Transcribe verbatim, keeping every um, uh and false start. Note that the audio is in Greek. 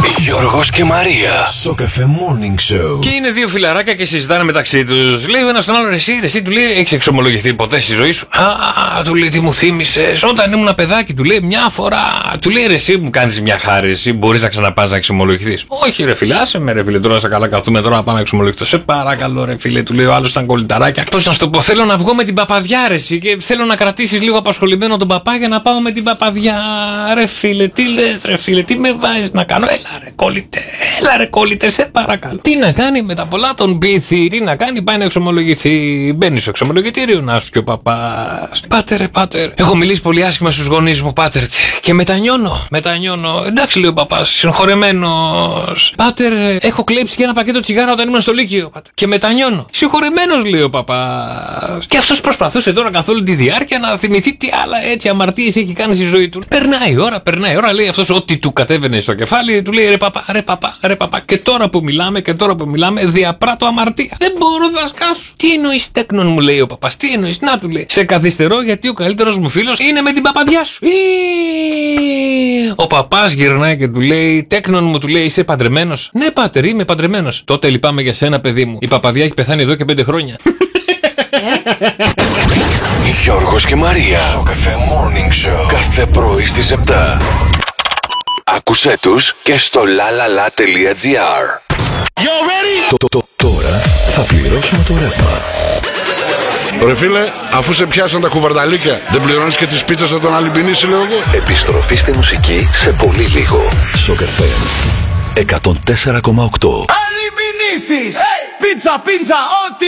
Γιώργος και Μαρία. Σοκαφέ Morning Show. Και είναι δύο φιλαράκια και συζητάνε μεταξύ τους. Λέει ο ένας τον άλλον, εσύ, εσύ, του λέει, έχεις εξομολογηθεί ποτέ στη ζωή σου? Α, του λέει, τι μου θύμισες? Όταν ήμουν παιδάκι, του λέει, μια φορά. Του λέει, ρε, εσύ μου κάνεις μια χάρη, εσύ μπορείς να ξαναπάς να εξομολογηθείς? Όχι, ρε, φιλάσε με, ρε, φίλε, τώρα σε καλά καθούμε τώρα να πάμε να εξομολογηθώ. Σε παρακαλώ, ρε, φίλε, του λέει ο άλλος, ήταν κολληταράκια. Πώς να σου το πω, θέλω να βγω με την παπαδιά, ρε, εσύ, και θέλω να κρατήσεις λίγο απασχολημένο τον παπά για να πάω με την παπαδιά. Ρε, φίλε, τι λες, ρε, φίλε, τι με βάζεις να κάνω? Έλα, ρε, κόλλητε, έλα, ρε, κόλλητε, σε παρακαλώ. Τι να κάνει με τα πολλά τον πείθει, τι να κάνει, πάει να εξομολογηθεί. Μπαίνει στο εξομολογητήριο, να σου και ο παπάς. Πάτερ, πάτερ, έχω μιλήσει πολύ άσχημα στους γονείς μου, πάτερ, και μετανιώνω, μετανιώνω. Εντάξει, λέει ο παπάς, συγχωρεμένος. Πάτερ, έχω κλέψει και ένα πακέτο τσιγάρα όταν ήμουν στο Λύκειο, πάτερ, και μετανιώνω. Συγχωρεμένος, λέει ο παπάς. Και αυτός προσπαθούσε τώρα καθ' όλη τη διάρκεια να θυμηθεί τι άλλα έτσι αμαρτίες έχει κάνει στη ζωή του. Περνάει η ώρα, περνάει η ώρα, λέει αυτός ό,τι του κατέβαινε στο κεφάλι, του λέει, ρε παπά, ρε παπά, ρε παπά. Και τώρα που μιλάμε, και τώρα που μιλάμε, διαπράττω αμαρτία. Δεν μπορώ να σκάσω. Τι εννοείς, τέκνον, μου λέει ο παπάς, τι εννοείς? Να, του λέει, σε καθυστερώ γιατί ο καλύτερος μου φίλος είναι με την παπαδιά σου. Ο παπάς γυρνάει και του λέει, τέκνον μου, του λέει, είσαι παντρεμένος? Ναι, πάτερ, είμαι παντρεμένος. Τότε λυπάμαι για σένα, παιδί μου. Η παπαδιά έχει πεθάνει εδώ και πέντε χρόνια. Γιώργος και Μαρία. Σοκαφέ Morning Show. Κάθε πρωί στις επτά. Άκουσέ τους και στο lalala.gr. Το, το, το, τώρα θα πληρώσουμε το ρεύμα. Ρε φίλε, αφού σε πιάσαν τα κουβαρδαλίκια, δεν πληρώνεις και τις πίτσες από τον Αλυμπινίση, λέω εγώ? Επιστροφή στη μουσική σε πολύ λίγο. Σοκαφέ εκατόν τέσσερα κόμμα οκτώ. Αλυμπινίσης! Πίτσα, πίτσα, ό,τι